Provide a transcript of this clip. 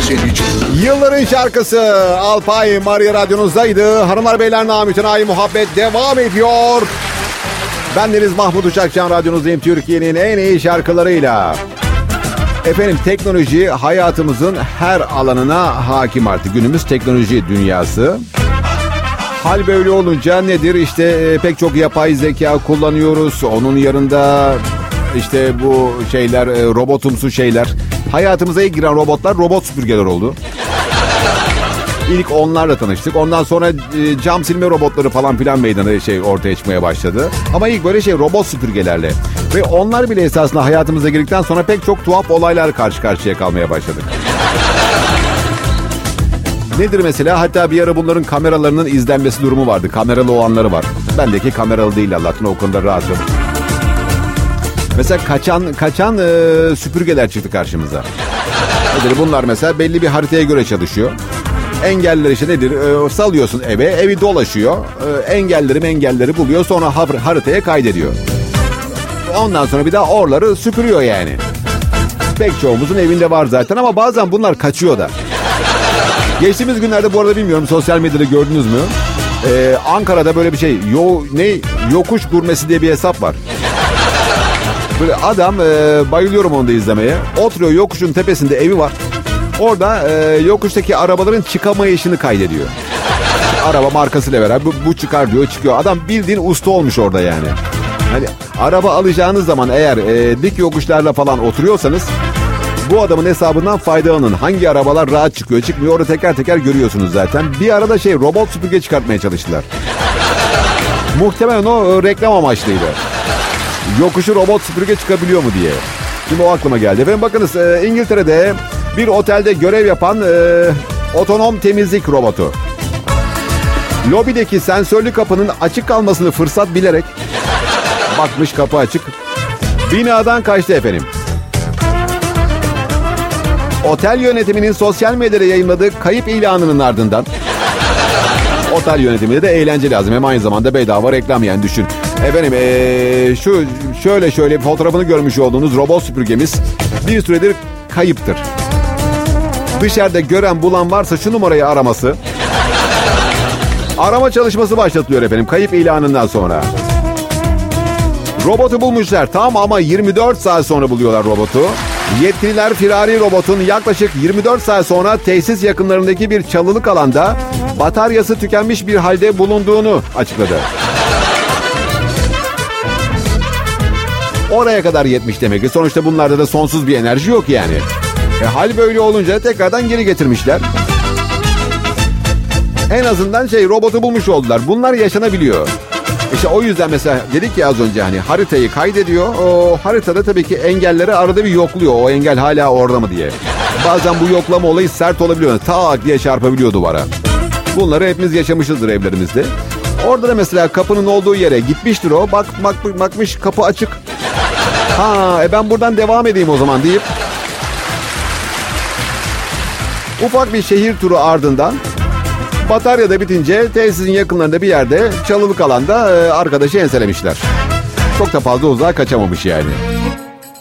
Özenici. Yılların şarkısı Alpay Maria radyonuzdaydı. Hanımlar beyler, namütenayi muhabbet devam ediyor. Ben Deniz Mahmut Uçakcan, radyonuzdayım Türkiye'nin en iyi şarkılarıyla. Efendim, teknoloji hayatımızın her alanına hakim artık. Günümüz teknoloji dünyası. Hal böyle olunca nedir? İşte pek çok yapay zeka kullanıyoruz. Onun yanında işte bu şeyler, robotumsu şeyler. Hayatımıza ilk giren robotlar robot süpürgeler oldu. İlk onlarla tanıştık. Ondan sonra cam silme robotları falan filan meydana ortaya çıkmaya başladı. Ama ilk böyle robot süpürgelerle. Ve onlar bile esasında hayatımıza girdikten sonra pek çok tuhaf olaylar karşı karşıya kalmaya başladık. Nedir mesela? Hatta bir ara bunların kameralarının izlenmesi durumu vardı. Kameralı olanları var. Bendeki kameralı değil, Allah'tan o konuda rahatım. Mesela kaçan süpürgeler çıktı karşımıza. Nedir? Bunlar mesela belli bir haritaya göre çalışıyor. Engeller işte nedir? Salıyorsun evi dolaşıyor. Engelleri buluyor, sonra haritaya kaydediyor. Ondan sonra bir daha oraları süpürüyor yani. Pek çoğumuzun evinde var zaten ama bazen bunlar kaçıyor da. Geçtiğimiz günlerde, bu arada bilmiyorum sosyal medyada gördünüz mü? Ankara'da böyle bir şey, yokuş gurmesi diye bir hesap var. Böyle adam, bayılıyorum onu da izlemeye. Oturuyor, yokuşun tepesinde evi var. Orada yokuştaki arabaların çıkamayışını kaydediyor. Araba markasıyla beraber bu çıkar diyor, çıkıyor. Adam bildiğin usta olmuş orada yani. Hani araba alacağınız zaman eğer dik yokuşlarla falan oturuyorsanız bu adamın hesabından faydalanın. Hangi arabalar rahat çıkıyor, çıkmıyor, orada teker teker görüyorsunuz zaten. Bir arada robot süpürge çıkartmaya çalıştılar. Muhtemelen o reklam amaçlıydı. Yokuşu robot süpürge çıkabiliyor mu diye. Şimdi o aklıma geldi. Efendim bakınız, İngiltere'de bir otelde görev yapan otonom temizlik robotu. Lobideki sensörlü kapının açık kalmasını fırsat bilerek bakmış kapı açık. Binadan kaçtı efendim. Otel yönetiminin sosyal medyada yayınladığı kayıp ilanının ardından, otel yönetiminde de eğlence lazım. Hem aynı zamanda bedava reklam yani, düşün. Efendim şöyle fotoğrafını görmüş olduğunuz robot süpürgemiz bir süredir kayıptır. Dışarıda gören bulan varsa şu numarayı araması. Arama çalışması başlatılıyor efendim kayıp ilanından sonra. Robotu bulmuşlar ama 24 saat sonra buluyorlar robotu. Yetkililer firari robotun yaklaşık 24 saat sonra tesis yakınlarındaki bir çalılık alanda bataryası tükenmiş bir halde bulunduğunu açıkladı. Oraya kadar yetmiş demek ki. Sonuçta bunlarda da sonsuz bir enerji yok yani. Hal böyle olunca tekrardan geri getirmişler. En azından robotu bulmuş oldular. Bunlar yaşanabiliyor. İşte o yüzden mesela dedik ya az önce, hani haritayı kaydediyor. O haritada tabii ki engelleri arada bir yokluyor. O engel hala orada mı diye. Bazen bu yoklama olayı sert olabiliyor. Tak diye çarpabiliyor duvara. Bunları hepimiz yaşamışızdır evlerimizde. Orada da mesela kapının olduğu yere gitmiştir o. Bakmış kapı açık. Ben buradan devam edeyim o zaman deyip ufak bir şehir turu ardından batarya da bitince tesisin yakınlarında bir yerde çalılık alanda arkadaşı enselemişler. Çok da fazla uzağa kaçamamış yani.